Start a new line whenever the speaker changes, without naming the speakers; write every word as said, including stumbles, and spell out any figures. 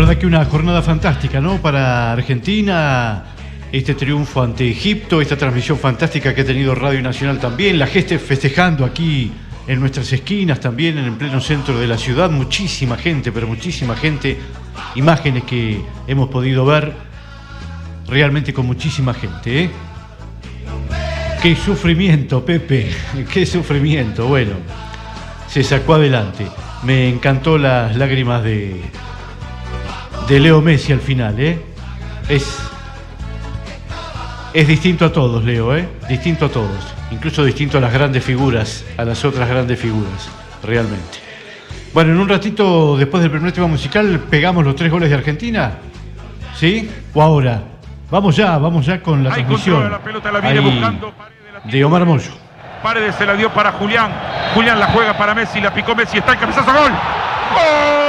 verdad que una jornada fantástica, ¿no? Para Argentina, este triunfo ante Egipto, esta transmisión fantástica que ha tenido Radio Nacional también, la gente festejando aquí en nuestras esquinas también, en el pleno centro de la ciudad, muchísima gente, pero muchísima gente, imágenes que hemos podido ver realmente con muchísima gente, ¿eh? Qué sufrimiento, Pepe, qué sufrimiento. Bueno, se sacó adelante. Me encantó las lágrimas de, de Leo Messi al final, ¿eh? Es, es distinto a todos, Leo, ¿eh? Distinto a todos. Incluso distinto a las grandes figuras, a las otras grandes figuras, realmente. Bueno, en un ratito, después del primer tema musical, ¿pegamos los tres goles de Argentina? ¿Sí? ¿O ahora? Vamos ya, vamos ya con la
Ahí
transmisión
la pelota, la viene
Ahí,
buscando
de Omar Moyo.
Paredes se la dio para Julián. Julián la juega para Messi, la picó Messi, está el cabezazo, gol. ¡Gol!